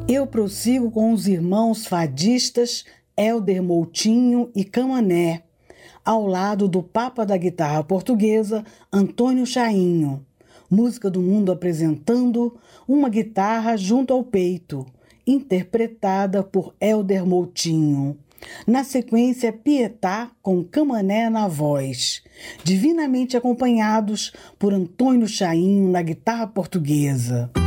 Eu prossigo com os irmãos fadistas Hélder Moutinho e Camané, ao lado do Papa da guitarra portuguesa, Antônio Chainho. Música do Mundo apresentando Uma Guitarra Junto ao Peito, interpretada por Hélder Moutinho. Na sequência, Pietá com Camané na voz, divinamente acompanhados por Antônio Chainho na guitarra portuguesa.